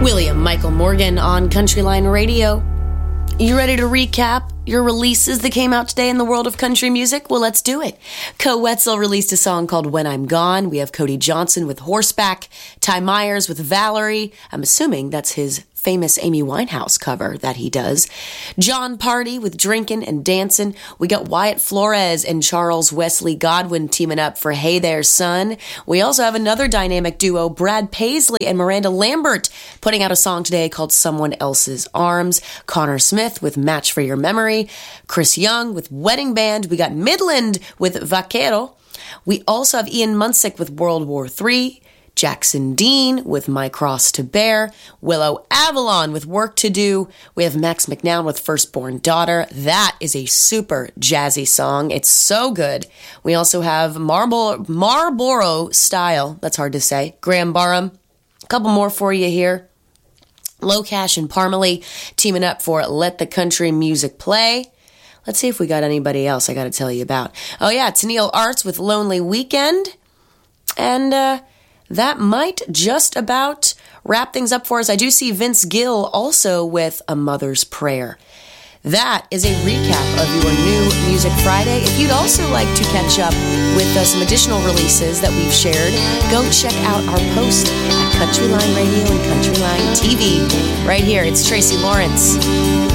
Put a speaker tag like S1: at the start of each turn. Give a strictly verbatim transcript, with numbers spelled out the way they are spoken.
S1: William Michael Morgan on Countryline Radio. You ready to recap your releases that came out today in the world of country music? Well, let's do it. Co Wetzel released a song called When I'm Gone. We have Cody Johnson with Horseback, Ty Myers with Valerie. I'm assuming that's his famous Amy Winehouse cover that he does. John Party with Drinkin' and Dancin'. We got Wyatt Flores and Charles Wesley Godwin teaming up for Hey There Son. We also have another dynamic duo, Brad Paisley and Miranda Lambert, putting out a song today called Someone Else's Arms. Connor Smith with Match for Your Memory. Chris Young with Wedding Band. We got Midland with Vaquero. We also have Ian Munsick with World War Three. Jackson Dean with My Cross to Bear, Willow Avalon with Work to Do. We have Max McNown with Firstborn Daughter. That is a super jazzy song. It's so good. We also have Marlboro, Marlboro Style, that's hard to say, Graham Barham. A couple more for you here. Low Cash and Parmalee teaming up for Let the Country Music Play. Let's see if we got anybody else I got to tell you about. Oh yeah, Tennille Arts with Lonely Weekend. And, uh, that might just about wrap things up for us. I do see Vince Gill also with A Mother's Prayer. That is a recap of your new Music Friday. If you'd also like to catch up with uh, some additional releases that we've shared, go check out our post at Countryline Radio and Countryline T V. Right here, it's Tracy Lawrence.